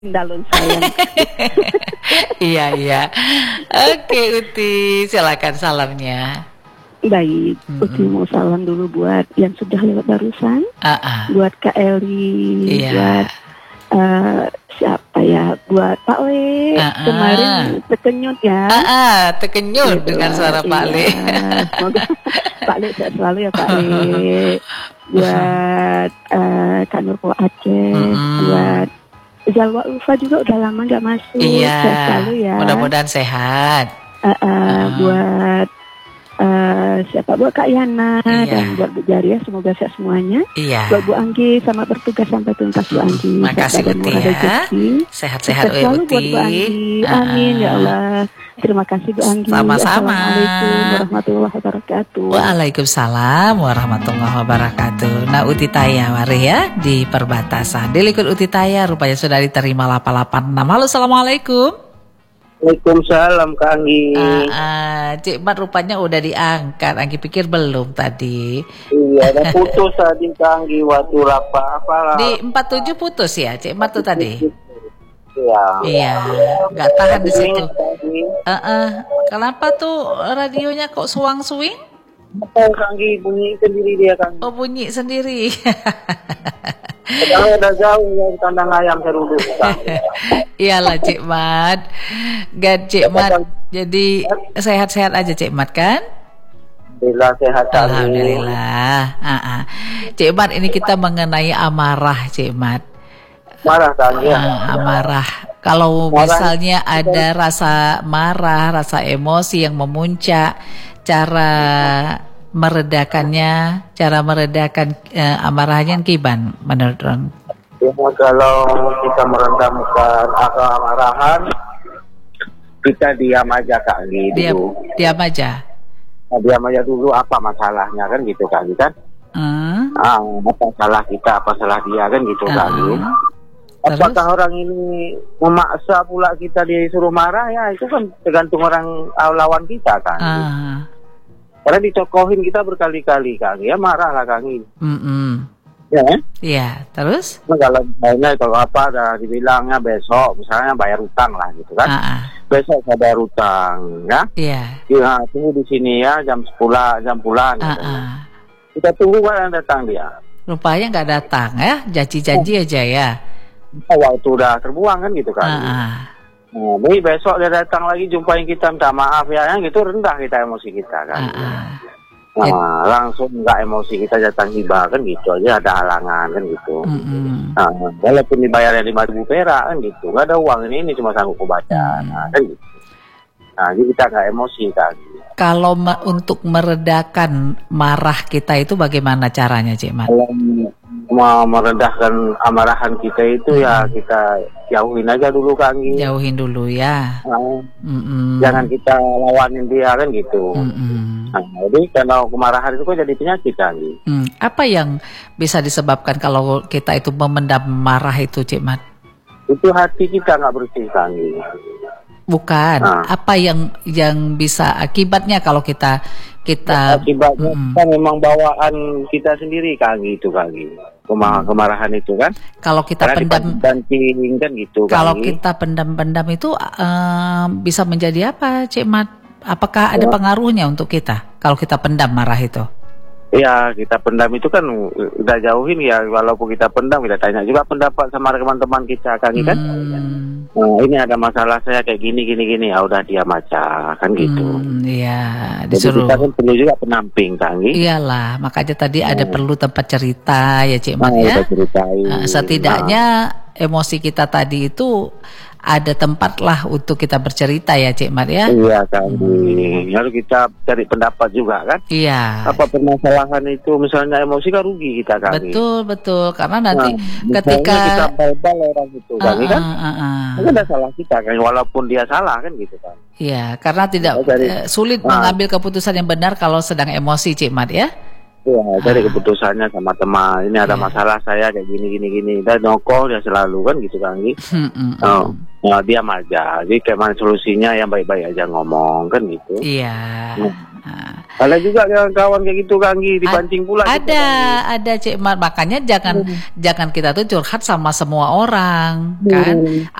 Dalun sayang. Iya. Oke, Uti, silakan salamnya. Baik, Uti mau salam dulu buat yang sudah lewat barusan. Buat Kak Eli, buat siapa ya? Buat Pak Le. Kemarin terkenyut ya. Terkenyut dengan suara Pak Le. Semoga Pak Le sehat selalu ya Pak Le. Buat Kak Nurko Aceh, buat Zalwa Ulfa juga udah lama nggak masuk. Iya. Sehat selalu ya. Mudah-mudahan sehat. Buat siapa? Buat Kak Yana dan buat Bu Jaria, semoga sehat semuanya. Iya. Buat Bu Anggi, selamat bertugas sampai tuntas Bu Anggi. Makasih Uti ya. Sehat-sehat selalu Uti. buat Bu Anggi. Amin ya Allah. Terima kasih Bu Anggi. Sama-sama. Assalamualaikum warahmatullahi wabarakatuh. Waalaikumsalam warahmatullahi wabarakatuh. Nah, Uti Taya mari ya di perbatasan. Dilikut Uti Taya rupanya sudah diterima 886. Halo, assalamualaikum. Waalaikumsalam Kak Anggi. Cik Mat rupanya udah diangkat. Anggi pikir belum tadi. Iya, ada putus tadi Kak Anggi waktu apa di 47 putus ya Cik Mat tuh tadi. Iya, nggak tahan di situ. Kenapa tuh radionya kok suang-suing? Betul Kak Anggi, bunyi sendiri dia Kak. Oh, bunyi sendiri. Kalau udah jauh dari kandang ayam saya duduk. Iyalah Cik Mat. Cik Mat. Jadi sehat-sehat aja Cik Mat kan? Alhamdulillah sehat. Alhamdulillah. Cik Mat, ini kita mengenai amarah Cik Mat. Marah kan ya? Amarah. Kalau misalnya ada rasa marah, rasa emosi yang memuncak, cara meredakan amarahnya kiban menurut Ron? Ya, kalau kita merendamkan kemarahan, kita diam aja Kak Anggi dulu. Diam aja. Diam aja dulu, apa masalahnya kan gitu Kak Anggi kan? Apa salah kita, apa salah dia kan gitu Kak Anggi. Apakah orang ini memaksa pula kita disuruh marah, ya itu kan tergantung orang lawan kita kan. Karena dicokohin kita berkali-kali Kang, ya marah lah Kang. Ya kan? Iya, terus? Nah, kalau apa ada dibilangnya besok misalnya bayar utang lah gitu kan. Besok saya bayar utang ya. Iya. Ya, tunggu di sini ya jam pulang. Kita tunggu kapan datang dia. Rupanya nggak datang ya, janji-janji aja ya. Waktu udah terbuang kan gitu kan. Ini besok dia datang lagi jumpain kita minta maaf ya, gitu rendah kita emosi kita kan. Langsung nggak emosi kita datang hibah kan gitu aja, ada halangan kan gitu. Walaupun dibayarnya 5.000 perak kan gitu, nggak ada uang ini cuma sanggup baca kan gitu. Jadi kita nggak emosi kan. Kalau untuk meredakan marah kita itu bagaimana caranya Cik Mat? Kalau mau meredahkan amarahan kita itu ya kita jauhin aja dulu Kang. Jauhin dulu ya. Jangan kita lawanin dia kan gitu. Jadi kalau kemarahan itu kan jadi penyakit Kang. Apa yang bisa disebabkan kalau kita itu memendam marah itu Cik Mat? Itu hati kita nggak bersih Kang. Bukan. Apa yang bisa akibatnya kalau kita akibatnya kan memang bawaan kita sendiri Kang gitu Kang. Kemarahan itu kan. Kalau kita pendam kan gitu. Kalau kita pendam itu bisa menjadi apa Cik Mat? Apakah ada pengaruhnya untuk kita kalau kita pendam marah itu? Ya, kita pendam itu kan udah jauhin ya, walaupun kita pendam kita tanya juga pendapat sama teman-teman kita kan. Ini ada masalah saya kayak gini, ya udah diam aja kan gitu. Iya, disuruh. Jadi kita kan perlu juga penamping kan. Iyalah, makanya tadi ada perlu tempat cerita ya Cik Mat ya. Setidaknya emosi kita tadi itu ada tempat lah untuk kita bercerita ya Cik Mat ya. Iya kan. Lalu kita cari pendapat juga kan. Iya. Apa permasalahan itu misalnya emosi kan rugi kita kan. Betul karena nanti ketika kita bal-bal orang itu kan itu ada salah kita kan, walaupun dia salah kan gitu kan. Iya, karena tidak sulit mengambil keputusan yang benar kalau sedang emosi Cik Mat ya. Iya, dari keputusannya sama teman. Ini ada masalah saya kayak gini. Dan nokol dia selalu kan gitu kan. Diam aja. Jadi kayak solusinya yang baik-baik aja ngomong kan gitu. Iya. Ada juga kawan kayak gitu kan, dipancing pula. Ada Cik Mat, makanya jangan kita tuh curhat sama semua orang kan.